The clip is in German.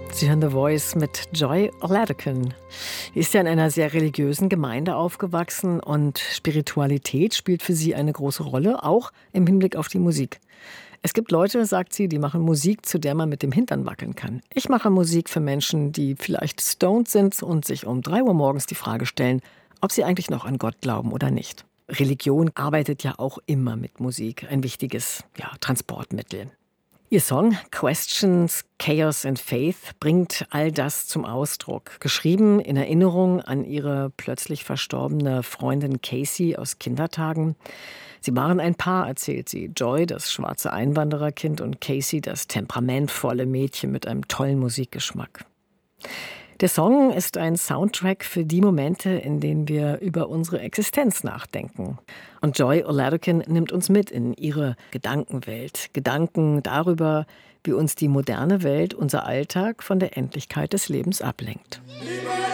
Sie hören The Voice mit Joy Oladokun. Sie ist ja in einer sehr religiösen Gemeinde aufgewachsen und Spiritualität spielt für sie eine große Rolle, auch im Hinblick auf die Musik. Es gibt Leute, sagt sie, die machen Musik, zu der man mit dem Hintern wackeln kann. Ich mache Musik für Menschen, die vielleicht stoned sind und sich um 3 Uhr morgens die Frage stellen, ob sie eigentlich noch an Gott glauben oder nicht. Religion arbeitet ja auch immer mit Musik, ein wichtiges Transportmittel. Ihr Song Questions, Chaos and Faith bringt all das zum Ausdruck. Geschrieben in Erinnerung an ihre plötzlich verstorbene Freundin Casey aus Kindertagen. Sie waren ein Paar, erzählt sie. Joy, das schwarze Einwandererkind, und Casey, das temperamentvolle Mädchen mit einem tollen Musikgeschmack. Der Song ist ein Soundtrack für die Momente, in denen wir über unsere Existenz nachdenken. Und Joy Oladokun nimmt uns mit in ihre Gedankenwelt. Gedanken darüber, wie uns die moderne Welt, unser Alltag, von der Endlichkeit des Lebens ablenkt.